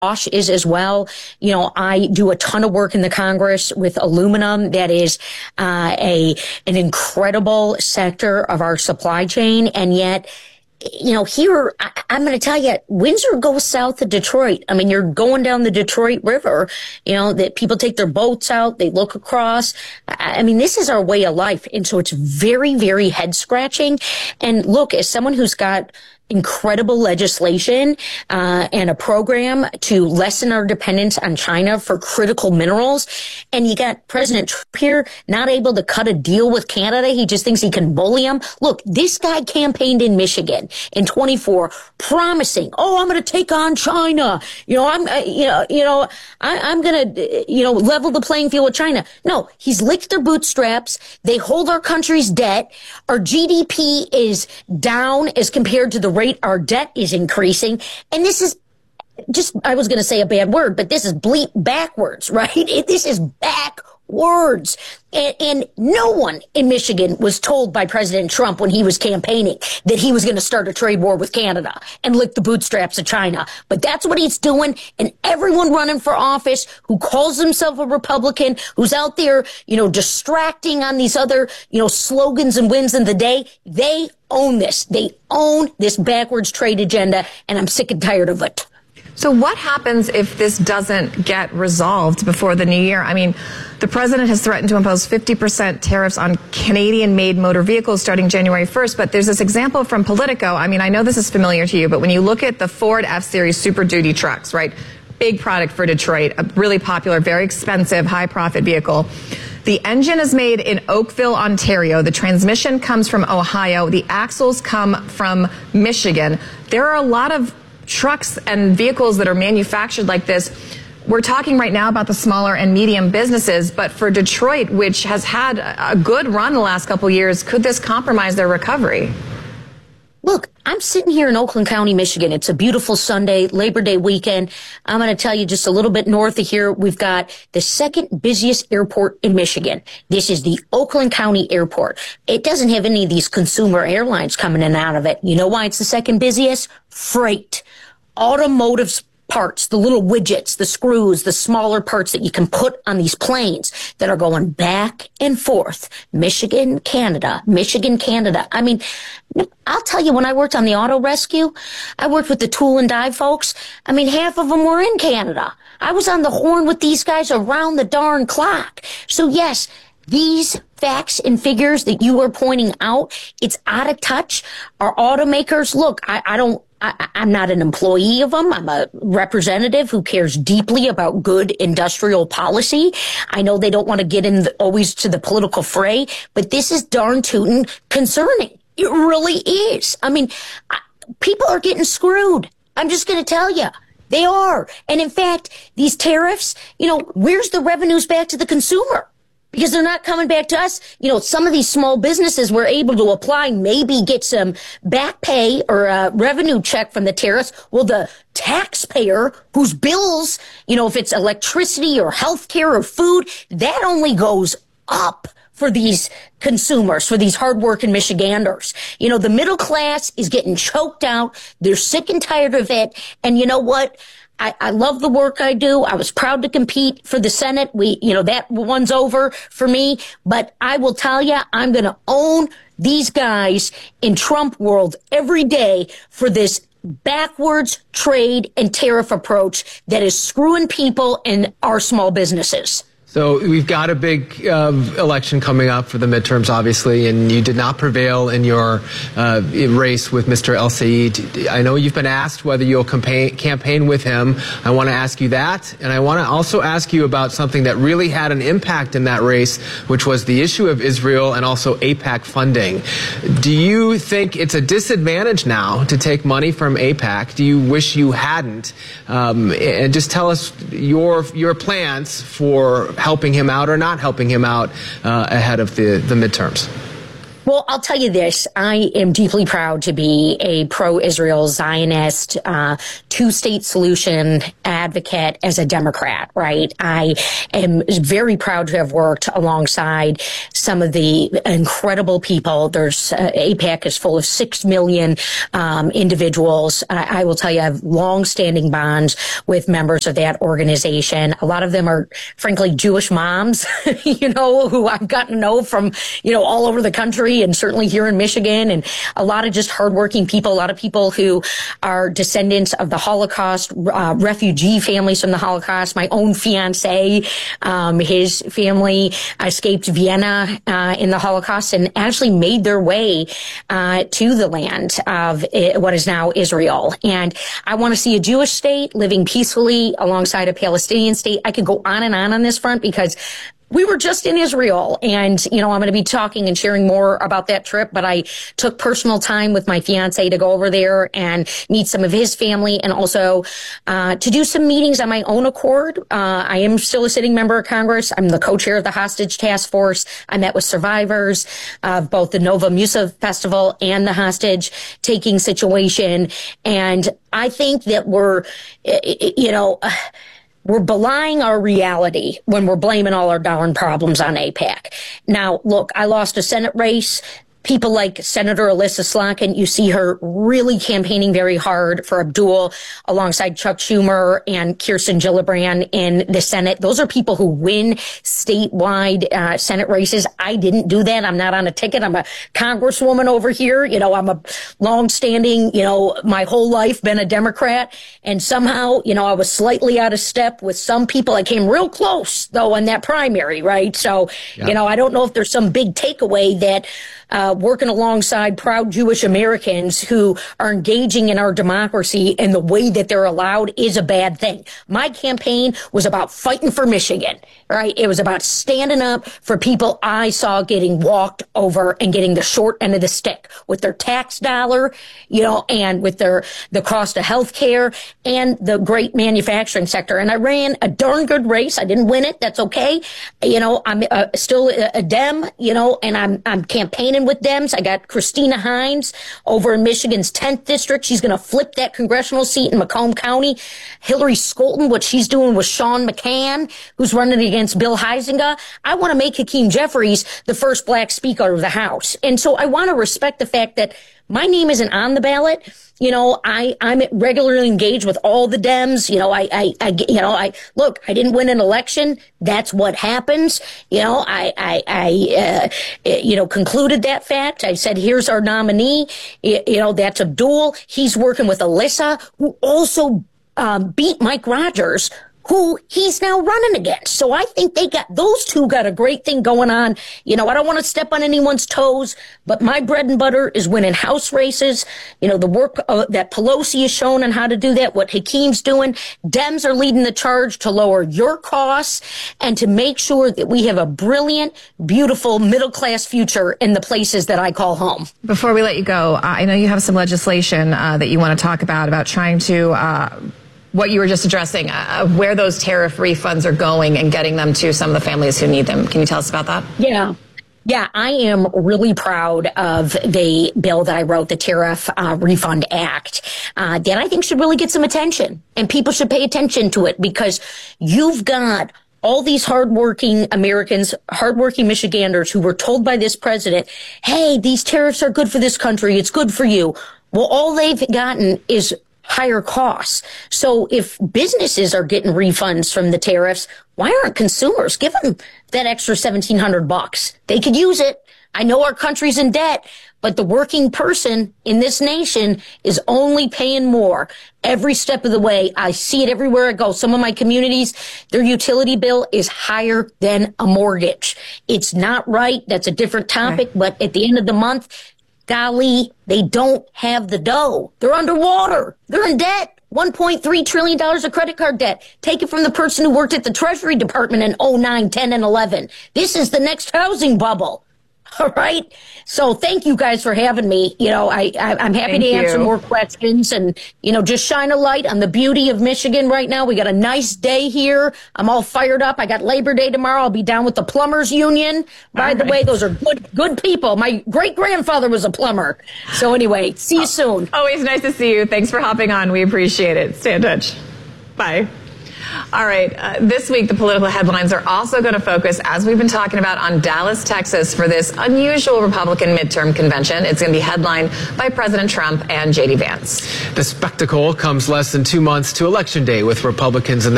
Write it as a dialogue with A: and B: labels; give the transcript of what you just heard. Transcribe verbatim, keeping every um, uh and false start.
A: Bosch is as well. You know, I do a ton of work in the Congress with aluminum. That is uh, a an incredible sector of our supply chain. And yet, you know, here, I, I'm going to tell you, Windsor goes south of Detroit. I mean, you're going down the Detroit River, you know, that people take their boats out, they look across. I, I mean, this is our way of life. And so it's very, very head scratching. And look, as someone who's got incredible legislation uh, and a program to lessen our dependence on China for critical minerals. And you got President Trump here not able to cut a deal with Canada. He just thinks he can bully him. Look, this guy campaigned in Michigan in twenty-four, promising, "Oh, I'm going to take on China. You know, I'm, uh, you know, you know, I, I'm going to, you know, level the playing field with China." No, he's licked their bootstraps. They hold our country's debt. Our G D P is down as compared to the rate our debt is increasing. And this is just, I was going to say a bad word, but this is bleep backwards, right? It, this is backwards. And, and no one in Michigan was told by President Trump when he was campaigning that he was going to start a trade war with Canada and lick the bootstraps of China. But that's what he's doing. And everyone running for office who calls himself a Republican, who's out there, you know, distracting on these other, you know, slogans and wins in the day, they own this. They own this backwards trade agenda. And I'm sick and tired of it.
B: So what happens if this doesn't get resolved before the new year? I mean, the president has threatened to impose fifty percent tariffs on Canadian-made motor vehicles starting January first. But there's this example from Politico. I mean, I know this is familiar to you, but when you look at the Ford F-Series Super Duty trucks, right? Big product for Detroit, a really popular, very expensive, high-profit vehicle. The engine is made in Oakville, Ontario. The transmission comes from Ohio. The axles come from Michigan. There are a lot of trucks and vehicles that are manufactured like this. We're talking right now about the smaller and medium businesses, but for Detroit, which has had a good run the last couple of years, could this compromise their recovery?
A: Look, I'm sitting here in Oakland County, Michigan. It's a beautiful Sunday, Labor Day weekend. I'm going to tell you just a little bit north of here, we've got the second busiest airport in Michigan. This is the Oakland County Airport. It doesn't have any of these consumer airlines coming in and out of it. You know why it's the second busiest? Freight. Automotive parts, the little widgets, the screws, the smaller parts that you can put on these planes that are going back and forth. Michigan, Canada, Michigan, Canada. I mean, I'll tell you, when I worked on the auto rescue, I worked with the tool and die folks. I mean, half of them were in Canada. I was on the horn with these guys around the darn clock. So yes, these facts and figures that you are pointing out, it's out of touch. Our automakers, look, I, I don't, I, I'm not an employee of them. I'm a representative who cares deeply about good industrial policy. I know they don't want to get in the, always to the political fray, but this is darn tootin' concerning. It really is. I mean, I, people are getting screwed. I'm just going to tell you. They are. And in fact, these tariffs, you know, where's the revenues back to the consumer? Because they're not coming back to us. You know, some of these small businesses were able to apply, maybe get some back pay or a revenue check from the tariffs. Well, the taxpayer whose bills, you know, if it's electricity or healthcare or food, that only goes up for these consumers, for these hardworking Michiganders. You know, the middle class is getting choked out. They're sick and tired of it. And you know what? I, I love the work I do. I was proud to compete for the Senate. We, you know, that one's over for me. But I will tell you, I'm going to own these guys in Trump world every day for this backwards trade and tariff approach that is screwing people and our small businesses.
C: So we've got a big uh, election coming up for the midterms, obviously, and you did not prevail in your uh, race with Mister El-Sayed. I know you've been asked whether you'll campaign, campaign with him. I want to ask you that, and I want to also ask you about something that really had an impact in that race, which was the issue of Israel and also AIPAC funding. Do you think it's a disadvantage now to take money from AIPAC? Do you wish you hadn't? Um, and just tell us your your plans for helping him out or not helping him out uh, ahead of the, the midterms.
A: Well, I'll tell you this. I am deeply proud to be a pro-Israel Zionist, uh, two-state solution advocate as a Democrat, right? I am very proud to have worked alongside some of the incredible people. There's, uh, AIPAC is full of six million, um, individuals. I, I will tell you, I have long-standing bonds with members of that organization. A lot of them are, frankly, Jewish moms, you know, who I've gotten to know from, you know, all over the country. And certainly here in Michigan, and a lot of just hardworking people, a lot of people who are descendants of the Holocaust, uh, refugee families from the Holocaust. My own fiance, um, his family escaped Vienna uh, in the Holocaust and actually made their way uh, to the land of uh, what is now Israel. And I want to see a Jewish state living peacefully alongside a Palestinian state. I could go on and on on this front because we were just in Israel, and, you know, I'm going to be talking and sharing more about that trip, but I took personal time with my fiance to go over there and meet some of his family, and also uh to do some meetings on my own accord. Uh I am still a sitting member of Congress. I'm the co-chair of the Hostage Task Force. I met with survivors of both the Nova Musa Festival and the hostage-taking situation, and I think that we're, you know, we're belying our reality when we're blaming all our darn problems on AIPAC. Now, look, I lost a Senate race. People like Senator Alyssa Slotkin, you see her really campaigning very hard for Abdul alongside Chuck Schumer and Kirsten Gillibrand in the Senate. Those are people who win statewide uh, Senate races. I didn't do that. I'm not on a ticket. I'm a congresswoman over here. You know, I'm a long-standing, you know, my whole life been a Democrat. And somehow, you know, I was slightly out of step with some people. I came real close, though, in that primary, right? So, yeah. you know, I don't know if there's some big takeaway that Uh, working alongside proud Jewish Americans who are engaging in our democracy and the way that they're allowed is a bad thing. My campaign was about fighting for Michigan, right? It was about standing up for people I saw getting walked over and getting the short end of the stick with their tax dollar, you know, and with their, the cost of health care and the great manufacturing sector. And I ran a darn good race. I didn't win it. That's okay. You know, I'm uh, still a, a Dem, you know, and I'm, I'm campaigning with Dems. I got Christina Hines over in Michigan's tenth district. She's going to flip that congressional seat in Macomb County. Hillary Scholten, what she's doing with Sean McCann, who's running against Bill Huizenga. I want to make Hakeem Jeffries the first black speaker of the House. And so I want to respect the fact that my name isn't on the ballot. You know, I, I'm regularly engaged with all the Dems. You know, I, I, I, you know, I, look, I didn't win an election. That's what happens. You know, I, I, I, uh, you know, concluded that fact. I said, here's our nominee. You, you know, that's Abdul. He's working with Alyssa, who also, um, beat Mike Rogers, who he's now running against. So I think they got, those two got a great thing going on. You know, I don't want to step on anyone's toes, but my bread and butter is winning House races. You know, the work uh, that Pelosi has shown on how to do that, what Hakeem's doing. Dems are leading the charge to lower your costs and to make sure that we have a brilliant, beautiful middle-class future in the places that I call home.
B: Before we let you go, uh, I know you have some legislation uh, that you want to talk about, about trying to uh, what you were just addressing, uh, where those tariff refunds are going and getting them to some of the families who need them. Can you tell us about that?
A: Yeah. Yeah, I am really proud of the bill that I wrote, the Tariff uh, Refund Act, uh, that I think should really get some attention. And people should pay attention to it because you've got all these hardworking Americans, hardworking Michiganders who were told by this president, hey, these tariffs are good for this country. It's good for you. Well, all they've gotten is higher costs. So if businesses are getting refunds from the tariffs, why aren't consumers giving that extra seventeen hundred bucks? They could use it. I know our country's in debt, but the working person in this nation is only paying more every step of the way. I see it everywhere I go. Some of my communities, their utility bill is higher than a mortgage. It's not right. That's a different topic. Okay. But at the end of the month, golly, they don't have the dough. They're underwater. They're in debt. one point three trillion dollars of credit card debt. Take it from the person who worked at the Treasury Department in oh nine, ten, and eleven. This is the next housing bubble. All right. So thank you guys for having me. You know, I, I I'm happy
B: Thank
A: to answer
B: you.
A: more questions and, you know, just shine a light on the beauty of Michigan right now. We got a nice day here. I'm all fired up. I got Labor Day tomorrow. I'll be down with the Plumbers Union. By
B: All
A: the
B: right.
A: way, those are good good people. My great grandfather was a plumber. So anyway, see you soon.
B: Always nice to see you. Thanks for hopping on. We appreciate it. Stay in touch. Bye. All right. Uh, this week, the political headlines are also going to focus, as we've been talking about, on Dallas, Texas for this unusual Republican midterm convention. It's going to be headlined by President Trump and J D Vance.
C: The spectacle comes less than two months to Election Day, with Republicans in